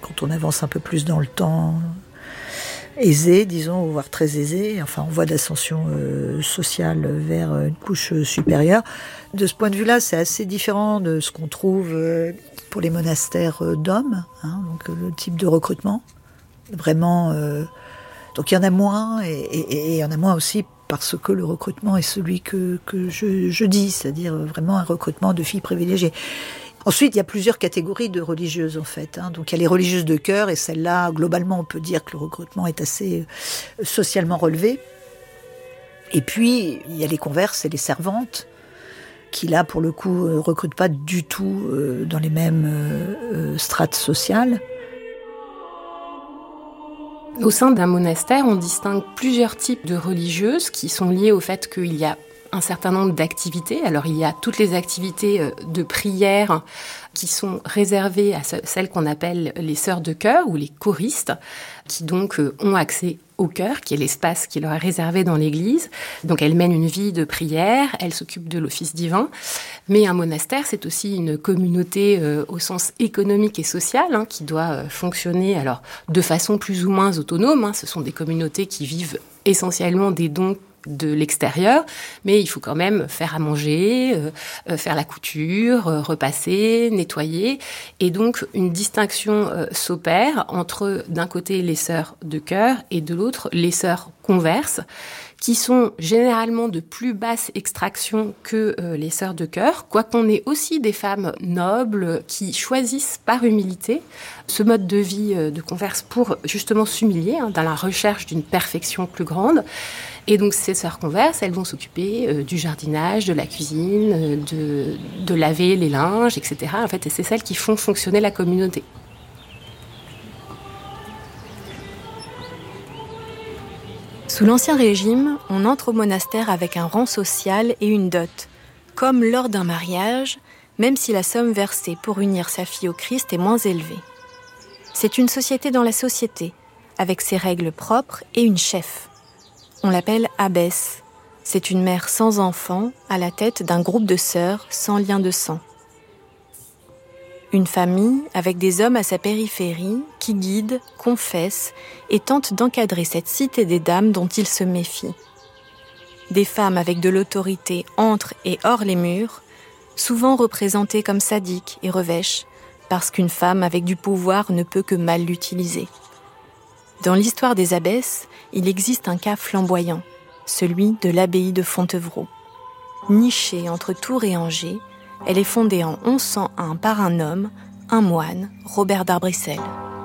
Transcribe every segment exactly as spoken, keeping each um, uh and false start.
quand on avance un peu plus dans le temps, aisée, disons, voire très aisée, enfin en voie d'ascension euh, sociale vers une couche supérieure. De ce point de vue-là, c'est assez différent de ce qu'on trouve euh, pour les monastères euh, d'hommes, hein, donc euh, le type de recrutement. Vraiment, euh, donc il y en a moins, et, et, et il y en a moins aussi parce que le recrutement est celui que, que je, je dis, c'est-à-dire vraiment un recrutement de filles privilégiées. Ensuite, il y a plusieurs catégories de religieuses, en fait. Hein. Donc, il y a les religieuses de cœur, et celles-là, globalement, on peut dire que le recrutement est assez socialement relevé. Et puis, il y a les converses et les servantes, qui, là, pour le coup, ne recrutent pas du tout euh, dans les mêmes euh, strates sociales. Au sein d'un monastère, on distingue plusieurs types de religieuses qui sont liées au fait qu'il y a un certain nombre d'activités. Alors, il y a toutes les activités de prière qui sont réservées à celles qu'on appelle les sœurs de chœur ou les choristes, qui donc ont accès au chœur, qui est l'espace qui leur est réservé dans l'église. Donc, elles mènent une vie de prière, elles s'occupent de l'office divin. Mais un monastère, c'est aussi une communauté euh, au sens économique et social, hein, qui doit euh, fonctionner alors de façon plus ou moins autonome. Hein. Ce sont des communautés qui vivent essentiellement des dons de l'extérieur, mais il faut quand même faire à manger, euh, faire la couture, euh, repasser, nettoyer. Et donc, une distinction euh, s'opère entre, d'un côté, les sœurs de chœur et de l'autre, les sœurs converses, qui sont généralement de plus basse extraction que euh, les sœurs de chœur, quoiqu'on ait aussi des femmes nobles qui choisissent par humilité ce mode de vie euh, de converse pour justement s'humilier, hein, dans la recherche d'une perfection plus grande. Et donc ces sœurs converses, elles vont s'occuper euh, du jardinage, de la cuisine, euh, de, de laver les linges, et cetera. En fait, et c'est celles qui font fonctionner la communauté. Sous l'Ancien Régime, on entre au monastère avec un rang social et une dot, comme lors d'un mariage, même si la somme versée pour unir sa fille au Christ est moins élevée. C'est une société dans la société, avec ses règles propres et une chef. On l'appelle abbesse. C'est une mère sans enfant, à la tête d'un groupe de sœurs sans lien de sang. Une famille avec des hommes à sa périphérie qui guident, confessent et tentent d'encadrer cette cité des dames dont il se méfie. Des femmes avec de l'autorité entre et hors les murs, souvent représentées comme sadiques et revêches, parce qu'une femme avec du pouvoir ne peut que mal l'utiliser. Dans l'histoire des abbesses, il existe un cas flamboyant, celui de l'abbaye de Fontevraud. Nichée entre Tours et Angers, elle est fondée en onze cent un par un homme, un moine, Robert d'Arbrissel.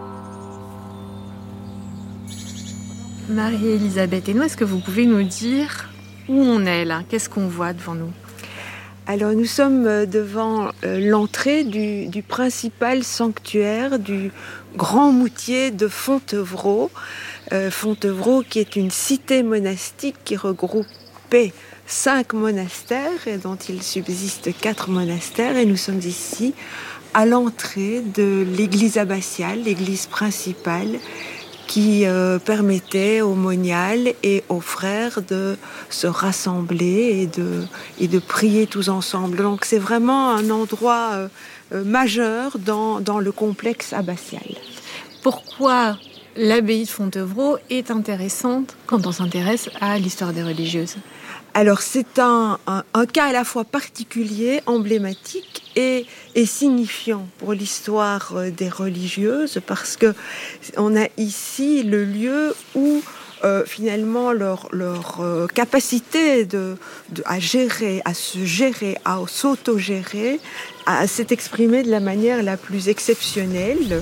Marie-Elisabeth Hainaut, est-ce que vous pouvez nous dire où on est là ? Qu'est-ce qu'on voit devant nous ? Alors nous sommes devant l'entrée du, du principal sanctuaire du Grand Moutier de Fontevraud. Euh, Fontevraud qui est une cité monastique qui regroupait cinq monastères et dont il subsiste quatre monastères. Et nous sommes ici à l'entrée de l'église abbatiale, l'église principale, qui euh, permettait aux moniales et aux frères de se rassembler et de, et de prier tous ensemble. Donc c'est vraiment un endroit euh, euh, majeur dans, dans le complexe abbatial. Pourquoi l'abbaye de Fontevraud est intéressante quand on s'intéresse à l'histoire des religieuses ? Alors c'est un, un, un cas à la fois particulier, emblématique et, et signifiant pour l'histoire des religieuses, parce que on a ici le lieu où euh, finalement leur, leur euh, capacité de, de, à gérer, à se gérer, à s'auto-gérer, à s'est exprimée de la manière la plus exceptionnelle.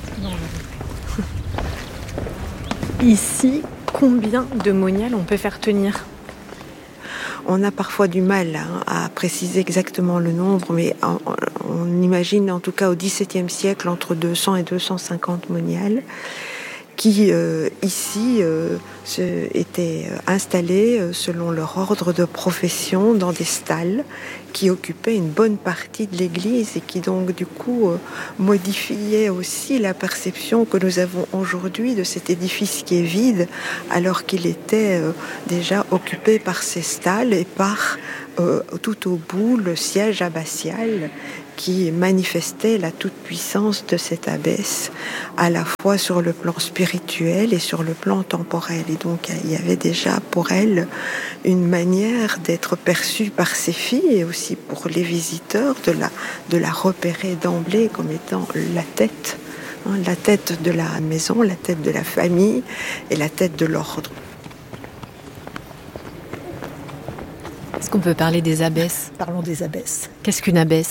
Ici, combien de moniales on peut faire tenir ? On a parfois du mal hein, à préciser exactement le nombre, mais on, on imagine en tout cas au dix-septième siècle entre deux cents et deux cent cinquante moniales qui euh, ici euh, se, étaient installés euh, selon leur ordre de profession dans des stalles qui occupaient une bonne partie de l'église et qui donc du coup euh, modifiaient aussi la perception que nous avons aujourd'hui de cet édifice qui est vide alors qu'il était euh, déjà occupé par ces stalles et par euh, tout au bout le siège abbatial qui manifestait la toute-puissance de cette abbesse, à la fois sur le plan spirituel et sur le plan temporel. Et donc, il y avait déjà pour elle une manière d'être perçue par ses filles et aussi pour les visiteurs, de la, de la repérer d'emblée comme étant la tête, hein, la tête de la maison, la tête de la famille et la tête de l'ordre. Est-ce qu'on peut parler des abbesses ? Parlons des abbesses. Qu'est-ce qu'une abbesse ?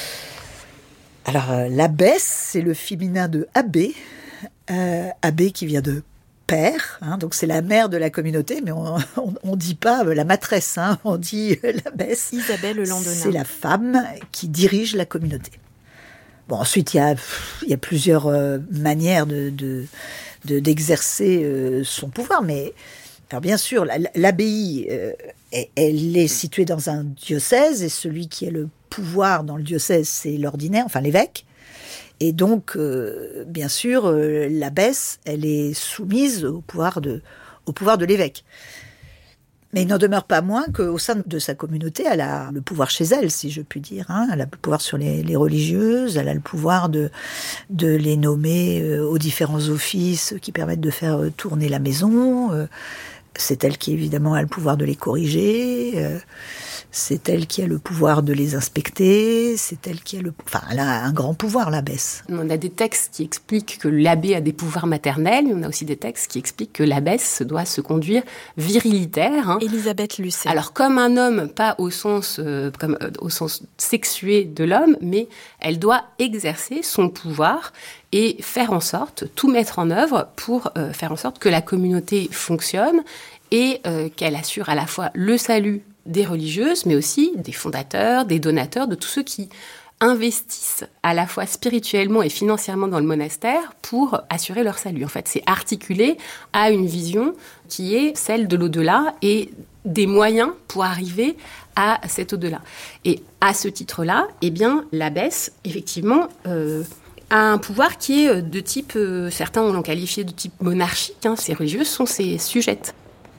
Alors, euh, l'abbesse, c'est le féminin de abbé. Euh, abbé qui vient de père, hein, donc c'est la mère de la communauté, mais on ne dit pas euh, la maîtresse, hein, on dit euh, l'abbesse. Isabelle Landonnat. C'est la femme qui dirige la communauté. Bon, ensuite, il y a, il y a plusieurs euh, manières de, de, de, d'exercer euh, son pouvoir, mais alors bien sûr, l'abbaye, euh, elle est située dans un diocèse, et celui qui a le pouvoir dans le diocèse, c'est l'ordinaire, enfin l'évêque. Et donc, euh, bien sûr, euh, l'abbesse, elle est soumise au pouvoir de, au pouvoir de l'évêque. Mais il n'en demeure pas moins qu'au sein de sa communauté, elle a le pouvoir chez elle, si je puis dire. Hein. Elle a le pouvoir sur les, les religieuses, elle a le pouvoir de, de les nommer euh, aux différents offices qui permettent de faire euh, tourner la maison. Euh, c'est elle qui, évidemment, a le pouvoir de les corriger. Euh, c'est elle qui a le pouvoir de les inspecter. C'est elle qui a le... Enfin, elle a un grand pouvoir, l'abbesse. On a des textes qui expliquent que l'abbé a des pouvoirs maternels. On a aussi des textes qui expliquent que l'abbesse doit se conduire virilitaire. Hein. Élisabeth Lucet. Alors, comme un homme, pas au sens, euh, comme, euh, au sens sexué de l'homme, mais elle doit exercer son pouvoir et faire en sorte, tout mettre en œuvre pour euh, faire en sorte que la communauté fonctionne et euh, qu'elle assure à la fois le salut des religieuses, mais aussi des fondateurs, des donateurs, de tous ceux qui investissent à la fois spirituellement et financièrement dans le monastère pour assurer leur salut. En fait, c'est articulé à une vision qui est celle de l'au-delà et des moyens pour arriver à cet au-delà. Et à ce titre-là, eh bien, l'abbesse, effectivement, euh, a un pouvoir qui est de type, euh, certains l'ont qualifié de type monarchique, hein, ces religieuses sont ses sujettes.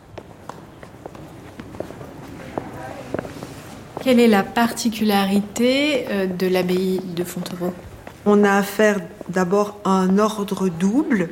Quelle est la particularité de l'abbaye de Fontevraud ? On a affaire d'abord à un ordre double.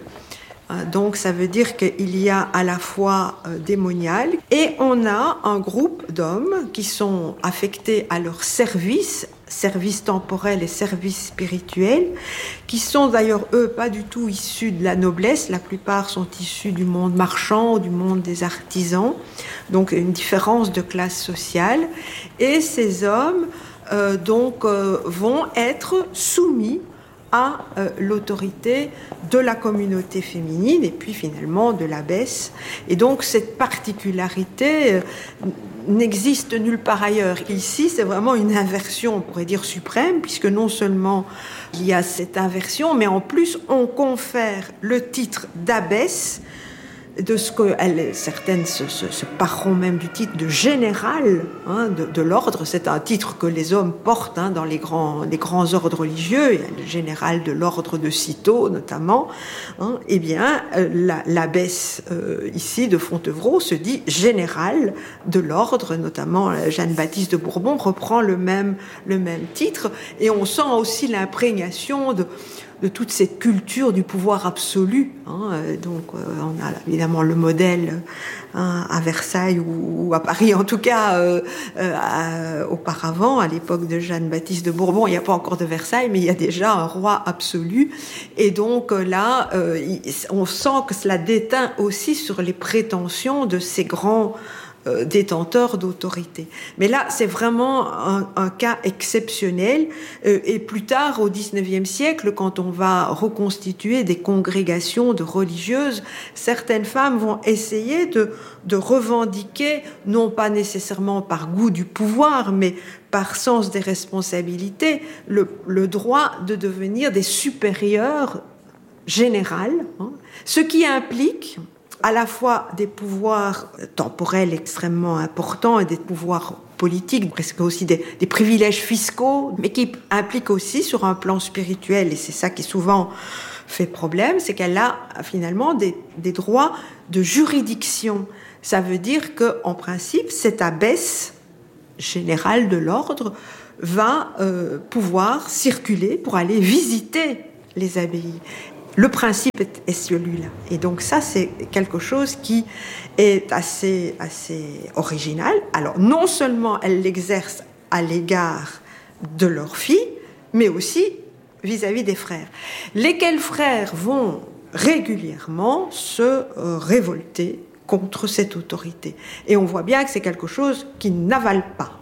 Donc ça veut dire qu'il y a à la fois des moniales et on a un groupe d'hommes qui sont affectés à leur service, service temporel et service spirituel, qui sont d'ailleurs eux pas du tout issus de la noblesse, la plupart sont issus du monde marchand ou du monde des artisans, donc une différence de classe sociale. Et ces hommes euh, donc euh, vont être soumis à euh, l'autorité de la communauté féminine et puis finalement de l'abbesse. Et donc cette particularité euh, n'existe nulle part ailleurs. Ici, c'est vraiment une inversion, on pourrait dire suprême, puisque non seulement il y a cette inversion, mais en plus on confère le titre d'abbesse, de ce que elle, certaines se, se, se pareront même du titre de général hein, de, de l'ordre. C'est un titre que les hommes portent hein, dans les grands, les grands ordres religieux. Il y a le général de l'ordre de Cîteaux notamment. Hein. Eh bien, euh, la, l'abbesse euh, ici de Fontevraud se dit général de l'ordre, notamment Jeanne-Baptiste de Bourbon reprend le même, le même titre. Et on sent aussi l'imprégnation de de toute cette culture du pouvoir absolu. Hein. Donc, euh, on a évidemment le modèle hein, à Versailles ou, ou à Paris, en tout cas, euh, euh, à, auparavant, à l'époque de Jeanne-Baptiste de Bourbon. Il n'y a pas encore de Versailles, mais il y a déjà un roi absolu. Et donc euh, là, euh, on sent que cela déteint aussi sur les prétentions de ces grands Euh, détenteurs d'autorité. Mais là, c'est vraiment un, un cas exceptionnel. Euh, et plus tard, au dix-neuvième siècle, quand on va reconstituer des congrégations de religieuses, certaines femmes vont essayer de, de revendiquer, non pas nécessairement par goût du pouvoir, mais par sens des responsabilités, le, le droit de devenir des supérieures générales, hein, ce qui implique à la fois des pouvoirs temporels extrêmement importants et des pouvoirs politiques, presque aussi des, des privilèges fiscaux, mais qui impliquent aussi sur un plan spirituel, et c'est ça qui souvent fait problème, c'est qu'elle a finalement des, des droits de juridiction. Ça veut dire qu'en principe, cette abbesse générale de l'ordre va euh, pouvoir circuler pour aller visiter les abbayes. Le principe est, est celui-là. Et donc ça, c'est quelque chose qui est assez, assez original. Alors, non seulement elles l'exercent à l'égard de leurs filles, mais aussi vis-à-vis des frères. Lesquels frères vont régulièrement se euh, révolter contre cette autorité. Et on voit bien que c'est quelque chose qui n'avale pas.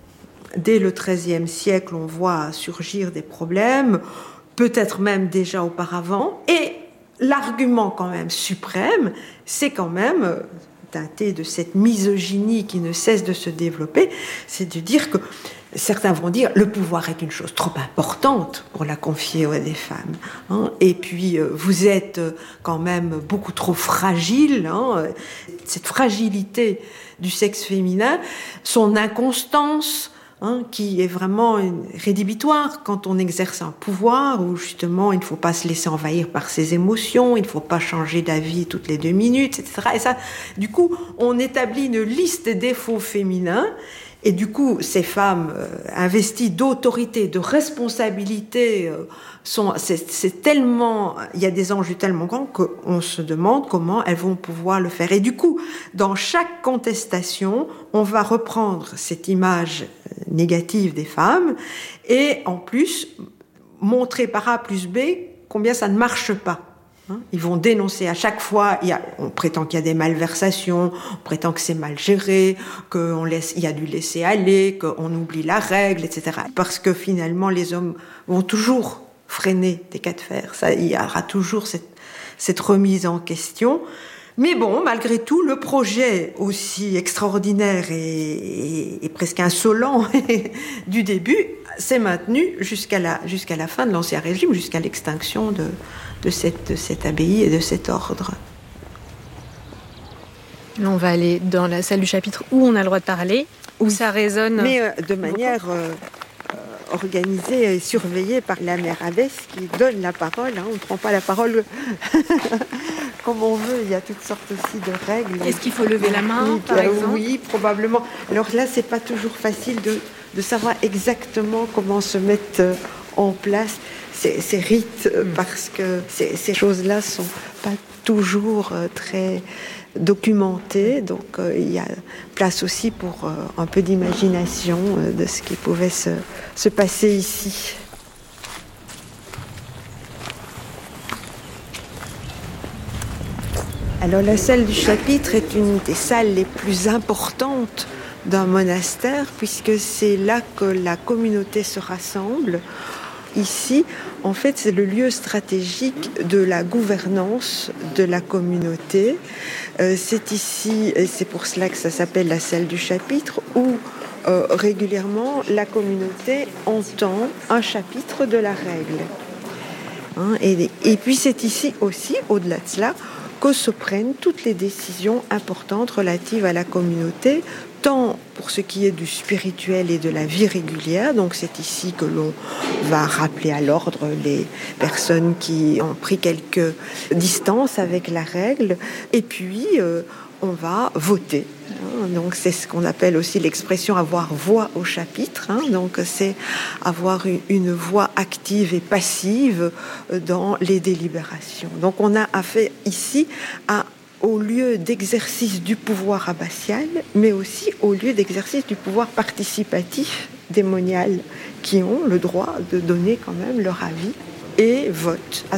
Dès le treizième siècle, on voit surgir des problèmes, peut-être même déjà auparavant. Et l'argument quand même suprême, c'est quand même, teinté de cette misogynie qui ne cesse de se développer, c'est de dire que certains vont dire le pouvoir est une chose trop importante pour la confier à des femmes. Hein, et puis, euh, vous êtes euh, quand même beaucoup trop fragile. Hein, cette fragilité du sexe féminin, son inconstance, hein, qui est vraiment une rédhibitoire quand on exerce un pouvoir où justement il ne faut pas se laisser envahir par ses émotions, il ne faut pas changer d'avis toutes les deux minutes, et cetera. Et ça, du coup, on établit une liste des défauts féminins. Et du coup, ces femmes euh, investies d'autorité, de responsabilité, euh, sont, c'est, c'est tellement, il y a des enjeux tellement grands qu'on se demande comment elles vont pouvoir le faire. Et du coup, dans chaque contestation, on va reprendre cette image négative des femmes et en plus montrer par A plus B combien ça ne marche pas. Ils vont dénoncer à chaque fois, il y a, on prétend qu'il y a des malversations, on prétend que c'est mal géré, qu'on laisse, il y a du laisser-aller, qu'on oublie la règle, et cetera. Parce que finalement, les hommes vont toujours freiner des cas de fer. Ça, il y aura toujours cette, cette remise en question. Mais bon, malgré tout, le projet aussi extraordinaire et, et, et presque insolent du début s'est maintenu jusqu'à la, jusqu'à la fin de l'Ancien Régime, jusqu'à l'extinction de, de, cette, de cette abbaye et de cet ordre. Là, on va aller dans la salle du chapitre où on a le droit de parler, où ça résonne. Mais euh, de manière euh, euh, organisée et surveillée par la mère abbesse qui donne la parole. Hein, on ne prend pas la parole comme on veut, il y a toutes sortes aussi de règles. Est-ce qu'il faut lever la main, par euh, exemple ? Oui, probablement. Alors là, c'est pas toujours facile de, de savoir exactement comment se mettre en place ces, ces rites, mmh. parce que ces, ces choses-là sont pas toujours euh, très documentées. Donc euh, il y a place aussi pour euh, un peu d'imagination euh, de ce qui pouvait se, se passer ici. Alors la salle du chapitre est une des salles les plus importantes d'un monastère puisque c'est là que la communauté se rassemble. Ici, en fait, c'est le lieu stratégique de la gouvernance de la communauté. Euh, c'est ici, et c'est pour cela que ça s'appelle la salle du chapitre, où euh, régulièrement la communauté entend un chapitre de la règle. Hein, et, et puis c'est ici aussi, au-delà de cela, que se prennent toutes les décisions importantes relatives à la communauté, tant pour ce qui est du spirituel et de la vie régulière. Donc c'est ici que l'on va rappeler à l'ordre les personnes qui ont pris quelques distances avec la règle. Et puis euh, on va voter. Donc c'est ce qu'on appelle aussi l'expression avoir voix au chapitre. Hein. Donc c'est avoir une voix active et passive dans les délibérations. Donc on a affaire ici à au lieu d'exercice du pouvoir abbatial, mais aussi au lieu d'exercice du pouvoir participatif des moniales qui ont le droit de donner quand même leur avis et votent à